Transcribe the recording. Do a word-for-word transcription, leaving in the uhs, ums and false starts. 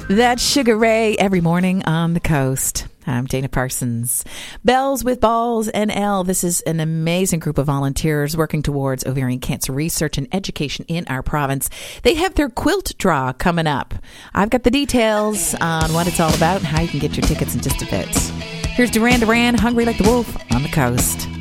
That's Sugar Ray every morning on the coast. I'm Dana Parsons. Bells with Balls N L. This is an amazing group of volunteers working towards ovarian cancer research and education in our province. They have their quilt draw coming up. I've got the details on what it's all about and how you can get your tickets in just a bit. Here's Duran Duran, Hungry Like the Wolf on the coast.